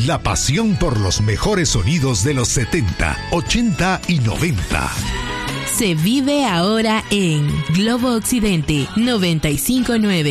La pasión por los mejores sonidos de los 70, 80 y 90. Se vive ahora en Globo Occidente 95.9.